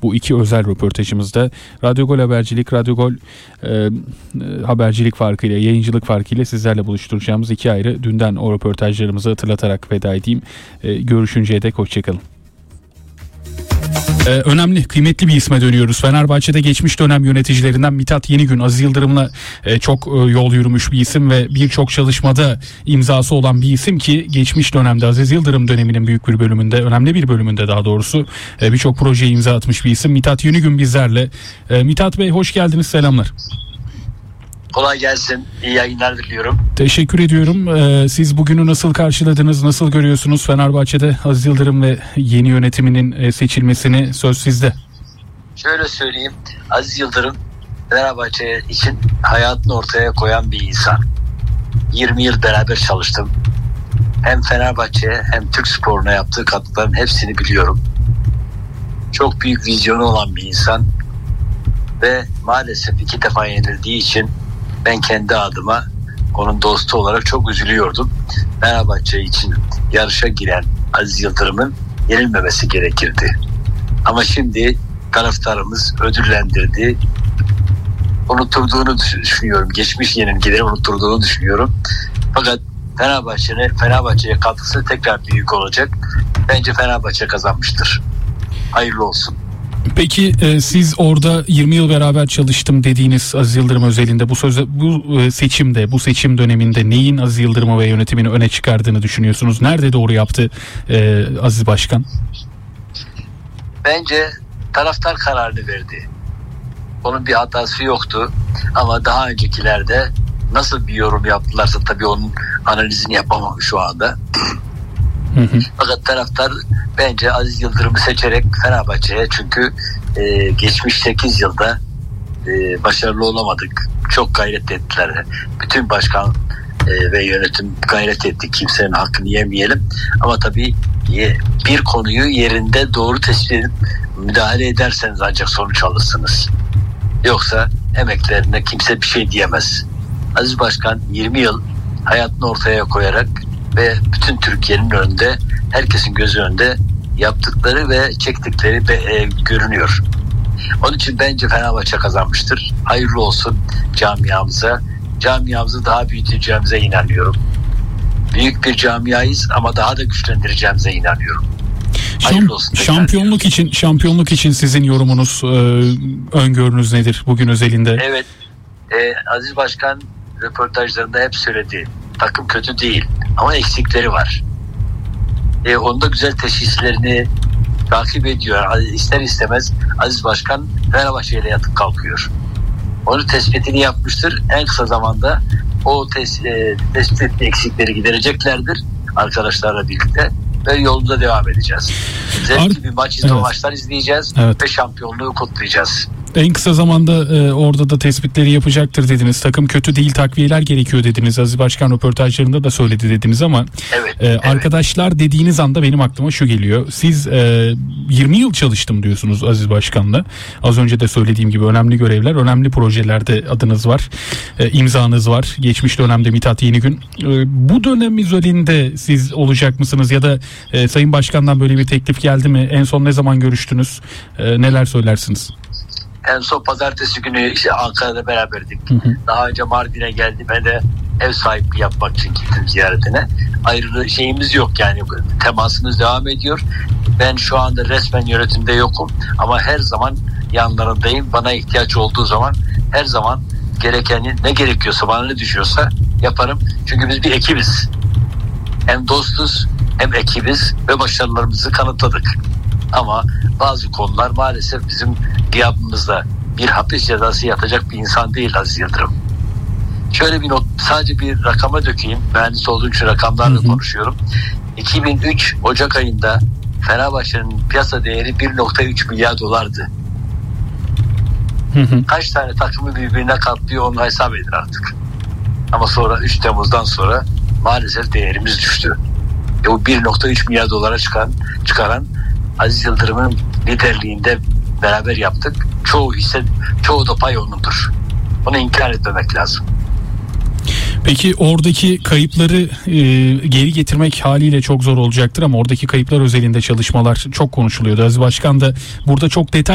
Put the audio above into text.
bu iki özel röportajımızda Radyo Gol Habercilik, Radyo Gol habercilik farkıyla, yayıncılık farkıyla sizlerle buluşturacağımız iki ayrı dünden o röportajlarımızı hatırlatarak veda edeyim. Görüşünceye dek hoşçakalın. Önemli, kıymetli bir isme dönüyoruz. Fenerbahçe'de geçmiş dönem yöneticilerinden Mithat Yenigün, Aziz Yıldırım'la çok yol yürümüş bir isim ve birçok çalışmada imzası olan bir isim ki geçmiş dönemde Aziz Yıldırım döneminin büyük bir bölümünde, önemli bir bölümünde daha doğrusu birçok projeye imza atmış bir isim. Mithat Yenigün bizlerle. Mithat Bey hoş geldiniz, selamlar. Kolay gelsin. İyi yayınlar diliyorum. Teşekkür ediyorum. Siz bugünü nasıl karşıladınız? Nasıl görüyorsunuz Fenerbahçe'de Aziz Yıldırım ve yeni yönetiminin seçilmesini? Söz sizde. Şöyle söyleyeyim. Aziz Yıldırım Fenerbahçe için hayatını ortaya koyan bir insan. 20 yıl beraber çalıştım. Hem Fenerbahçe'ye hem Türk sporuna yaptığı katkıların hepsini biliyorum. Çok büyük vizyonu olan bir insan. Ve maalesef 2 defa yenildiği için ben kendi adıma onun dostu olarak çok üzülüyordum. Fenerbahçe için yarışa giren Aziz Yıldırım'ın yenilmemesi gerekirdi. Ama şimdi taraftarımız ödüllendirdi. Unutturduğunu düşünüyorum. Geçmiş yenilgileri unutturduğunu düşünüyorum. Fakat Fenerbahçe'ye katkısı tekrar büyük olacak. Bence Fenerbahçe kazanmıştır. Hayırlı olsun. Peki siz orada 20 yıl beraber çalıştım dediğiniz Aziz Yıldırım özelinde bu seçimde, bu seçim döneminde neyin Aziz Yıldırım'ı ve yönetimini öne çıkardığını düşünüyorsunuz? Nerede doğru yaptı Aziz Başkan? Bence taraftar kararını verdi. Onun bir hatası yoktu ama daha öncekilerde nasıl bir yorum yaptılarsa tabii onun analizini yapamam şu anda. Fakat taraftar bence Aziz Yıldırım'ı seçerek Fenerbahçe'ye, çünkü geçmiş 8 yılda başarılı olamadık. Çok gayret ettiler. Bütün başkan ve yönetim gayret etti. Kimsenin hakkını yemeyelim. Ama tabii bir konuyu yerinde doğru tespit edip müdahale ederseniz ancak sonuç alırsınız. Yoksa emeklerine kimse bir şey diyemez. Aziz Başkan 20 yıl hayatını ortaya koyarak ve bütün Türkiye'nin önünde, herkesin gözü önünde yaptıkları ve çektikleri görünüyor. Onun için bence Fenerbahçe kazanmıştır. Hayırlı olsun camiamıza. Camiamızı daha büyüteceğimize inanıyorum. Büyük bir camiayız ama daha da güçlendireceğimize inanıyorum. Şampiyonluk için sizin yorumunuz, öngörünüz nedir bugün özelinde? Evet. Aziz Başkan röportajlarında hep söyledi. Takım kötü değil ama eksikleri var. Onun da güzel teşhislerini takip ediyor. İster istemez Aziz Başkan Fenerbahçe ile yatıp kalkıyor. Onun tespitini yapmıştır. En kısa zamanda o tespit ettiği eksikleri gidereceklerdir arkadaşlarla birlikte ve yolumuza devam edeceğiz. Zevkli bir maç, maçlar izleyeceğiz ve şampiyonluğu kutlayacağız. En kısa zamanda orada da tespitleri yapacaktır dediniz. Takım kötü değil, takviyeler gerekiyor dediniz. Aziz Başkan röportajlarında da söyledi dediniz ama arkadaşlar dediğiniz anda benim aklıma şu geliyor. Siz 20 yıl çalıştım diyorsunuz Aziz Başkan'la. Az önce de söylediğim gibi önemli görevler, önemli projelerde adınız var, imzanız var. Geçmiş dönemde Mithat Yenigün. Bu dönem üzerinde siz olacak mısınız ya da Sayın Başkan'dan böyle bir teklif geldi mi? En son ne zaman görüştünüz? Neler söylersiniz? En son pazartesi günü Ankara'da beraberdik. Daha önce Mardin'e geldi. Ben de ev sahipliği yapmak için gittim ziyaretine. Ayrılı şeyimiz yok yani. Temasımız devam ediyor. Ben şu anda resmen yönetimde yokum. Ama her zaman yanlarındayım. Bana ihtiyaç olduğu zaman her zaman gerekeni, ne gerekiyorsa, bana ne düşüyorsa yaparım. Çünkü biz bir ekibiz. Hem dostuz hem ekibiz ve başarılarımızı kanıtladık. Ama bazı konular maalesef bizim gıyabımızda, bir hapis cezası yatacak bir insan değil Aziz Yıldırım. Şöyle bir not, sadece bir rakama dökeyim. Mühendis olduğum için rakamlarla konuşuyorum. 2003 Ocak ayında Fenerbahçe'nin piyasa değeri 1.3 milyar dolardı. Kaç tane takımı birbirine katlıyor onu hesap edin artık. Ama sonra 3 Temmuz'dan sonra maalesef değerimiz düştü. Bu 1.3 milyar dolara çıkaran Aziz Yıldırım'ın liderliğinde beraber yaptık. Çoğu da pay onundur. Onu inkar etmemek lazım. Peki oradaki kayıpları geri getirmek haliyle çok zor olacaktır ama oradaki kayıplar özelinde çalışmalar çok konuşuluyordu. Aziz Başkan da burada çok detaylı